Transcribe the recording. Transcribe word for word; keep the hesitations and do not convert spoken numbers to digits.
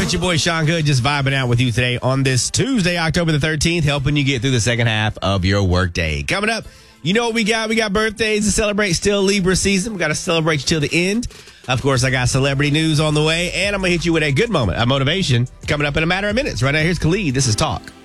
It's your boy Sean Good, just vibing out with you today on this Tuesday, October the thirteenth, helping you get through the second half of your workday. Coming up, you know what we got? We got birthdays to celebrate. Still Libra season. We got to celebrate you till the end. Of course, I got celebrity news on the way, and I'm going to hit you with a good moment, a motivation, coming up in a matter of minutes. Right now, here's Khalid. This is Talk